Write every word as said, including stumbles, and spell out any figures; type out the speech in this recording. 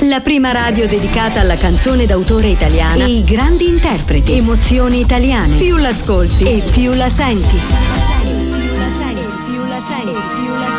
La prima radio dedicata alla canzone d'autore italiana e i grandi interpreti. Emozioni italiane. Più l'ascolti e più la senti. Più la senti, più la senti, più la senti.